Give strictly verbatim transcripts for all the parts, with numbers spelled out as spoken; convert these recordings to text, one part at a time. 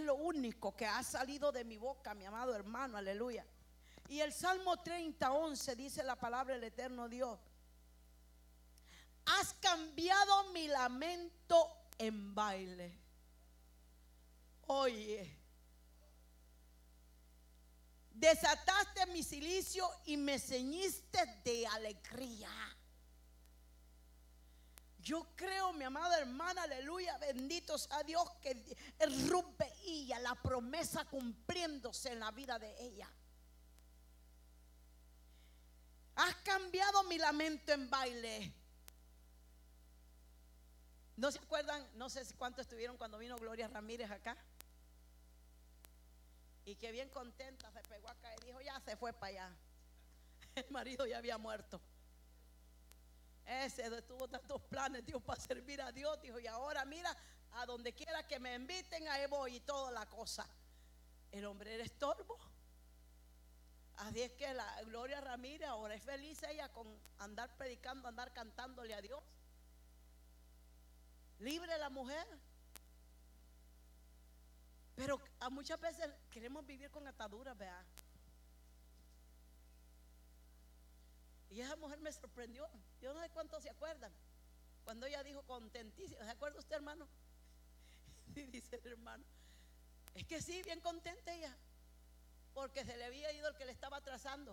lo único que ha salido de mi boca, mi amado hermano, aleluya. Y el Salmo treinta, once dice la palabra del eterno Dios: has cambiado mi lamento en baile. Oye, desataste mi cilicio y me ceñiste de alegría. Yo creo, mi amada hermana, aleluya, bendito sea Dios, que el Ruth veía la promesa cumpliéndose en la vida de ella. Has cambiado mi lamento en baile. ¿No se acuerdan? No sé cuántos estuvieron cuando vino Gloria Ramírez acá. Y que bien contenta se pegó acá y dijo: ya se fue para allá. El marido ya había muerto. Ese tuvo tantos planes, Dios, para servir a Dios. Dijo: y ahora mira, a donde quiera que me inviten, ahí voy y toda la cosa. El hombre era estorbo. Así es que la Gloria Ramírez ahora es feliz ella con andar predicando, andar cantándole a Dios. Libre la mujer. Pero a muchas veces queremos vivir con ataduras, ¿verdad? Y esa mujer me sorprendió. Yo no sé cuántos se acuerdan cuando ella dijo contentísima. ¿Se acuerda usted, hermano? Y dice el hermano: es que sí, bien contenta ella, porque se le había ido el que le estaba atrasando.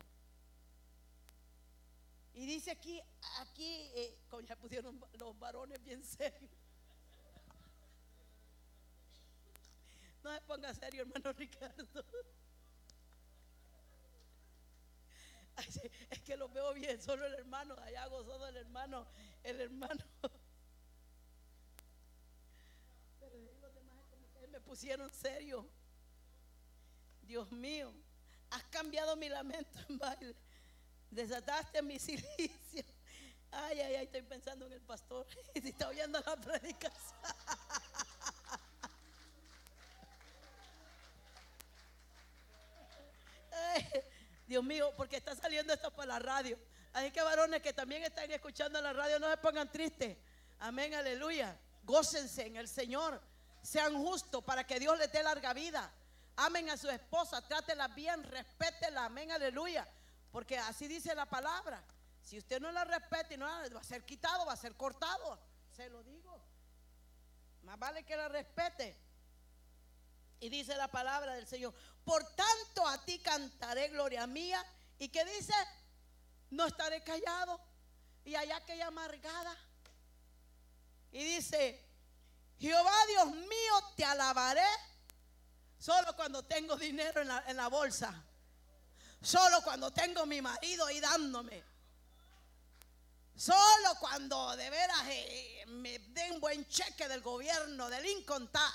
Y dice aquí, aquí, eh, como ya pusieron los varones bien serios. No se ponga serio, hermano Ricardo. Es que lo veo bien, solo el hermano, allá gozoso el hermano, el hermano. Pero los demás como que me pusieron serio. Dios mío, has cambiado mi lamento en baile, desataste mi cilicio. Ay, ay, ay, estoy pensando en el pastor y si está oyendo la predicación. Ay, Dios mío, porque está saliendo esto por la radio. Así que varones que también están escuchando la radio, no se pongan tristes. Amén, aleluya. Gócense en el Señor. Sean justos para que Dios les dé larga vida. Amen a su esposa, trátela bien, respétela. Amén, aleluya. Porque así dice la palabra. Si usted no la respeta y no la, va a ser quitado, va a ser cortado. Se lo digo. Más vale que la respete. Y dice la palabra del Señor: por tanto a ti cantaré, gloria mía. ¿Y qué dice? No estaré callado. Y allá aquella amargada. Y dice: Jehová Dios mío, te alabaré solo cuando tengo dinero en la, en la bolsa. Solo cuando tengo mi marido ahí dándome. Solo cuando de veras eh, me den buen cheque del gobierno, del Lincoln Tax,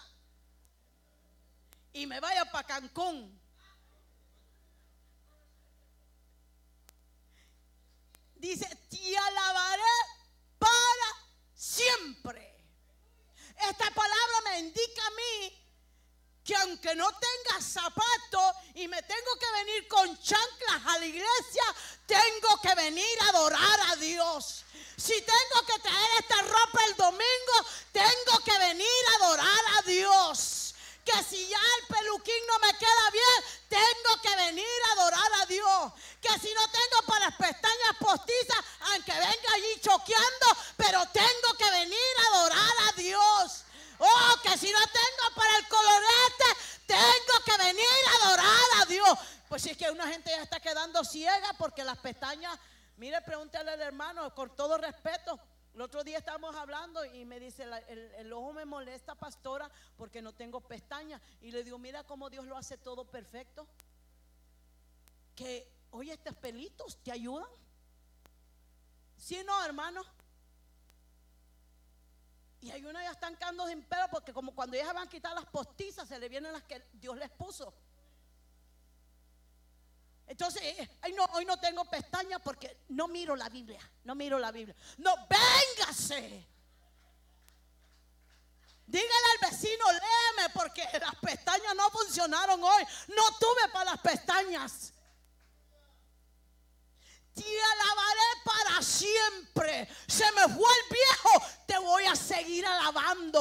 y me vaya para Cancún. Dice: te alabaré para siempre. Esta palabra me indica a mí que aunque no tenga zapatos y me tengo que venir con chanclas a la iglesia, tengo que venir a adorar a Dios. Si tengo que traer esta ropa el domingo, tengo que venir a adorar a Dios. Que si ya el peluquín no me queda bien, tengo que venir a adorar a Dios. Que si no tengo para las pestañas postizas, aunque venga allí choqueando, pero tengo que venir a adorar a Dios. Oh, que si no tengo para el colorete, tengo que venir a adorar a Dios. Pues si es que una gente ya está quedando ciega porque las pestañas, mire, pregúntale al hermano, con todo respeto. El otro día estábamos hablando y me dice: el, el, el ojo me molesta, pastora, porque no tengo pestañas. Y le digo: mira cómo Dios lo hace todo perfecto. Que, oye, estos pelitos te ayudan. ¿Sí o no, hermano? Y hay unas ya están quedando sin pelo porque como cuando ellas van a quitar las postizas, se le vienen las que Dios les puso. Entonces, ay, no, hoy no tengo pestañas porque no miro la Biblia. No miro la Biblia. No, véngase. Dígale al vecino: léeme, porque las pestañas no funcionaron hoy. No tuve para las pestañas. Te alabaré para siempre. Se me fue el viejo, te voy a seguir alabando.